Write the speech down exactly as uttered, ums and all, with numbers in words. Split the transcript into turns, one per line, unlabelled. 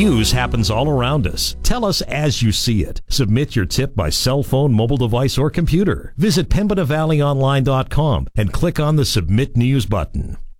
News happens all around us. Tell us as you see it. Submit your tip by cell phone, mobile device, or computer. Visit pembina valley online dot com and click on the Submit News button.